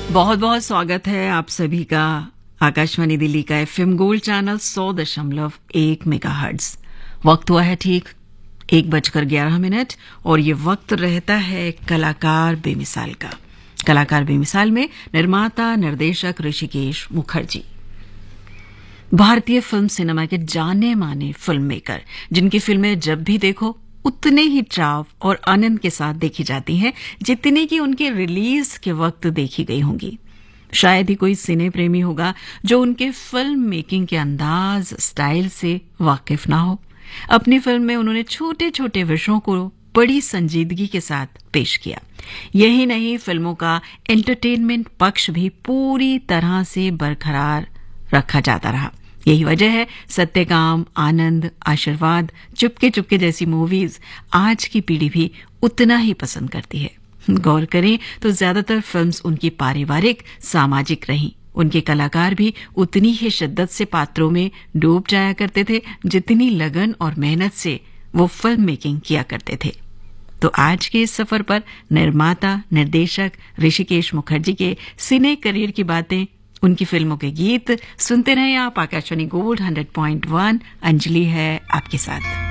बहुत बहुत स्वागत है आप सभी का आकाशवाणी दिल्ली का एफएम गोल्ड चैनल 100.1 मेगाहर्ट्ज। वक्त हुआ है ठीक 1:11 और ये वक्त रहता है कलाकार बेमिसाल का। कलाकार बेमिसाल में निर्माता निर्देशक ऋषिकेश मुखर्जी, भारतीय फिल्म सिनेमा के जाने माने फिल्म मेकर, जिनकी फिल्में जब भी देखो उतने ही चाव और आनंद के साथ देखी जाती हैं जितनी कि उनके रिलीज के वक्त देखी गई होंगी। शायद ही कोई सिने प्रेमी होगा जो उनके फिल्म मेकिंग के अंदाज, स्टाइल से वाकिफ ना हो। अपनी फिल्म में उन्होंने छोटे छोटे विषयों को बड़ी संजीदगी के साथ पेश किया। यही नहीं, फिल्मों का एंटरटेनमेंट पक्ष भी पूरी तरह से बरकरार रखा जाता रहा। यही वजह है सत्यकाम, आनंद, आशीर्वाद, चुपके चुपके जैसी मूवीज आज की पीढ़ी भी उतना ही पसंद करती है। गौर करें तो ज्यादातर फिल्म्स उनकी पारिवारिक, सामाजिक रहीं। उनके कलाकार भी उतनी ही शिद्दत से पात्रों में डूब जाया करते थे जितनी लगन और मेहनत से वो फिल्म मेकिंग किया करते थे। तो आज के इस सफर पर निर्माता निर्देशक ऋषिकेश मुखर्जी के सिने करियर की बातें, उनकी फिल्मों के गीत सुनते रहे आप। आकाशवाणी गोल्ड 100.1 अंजलि है आपके साथ।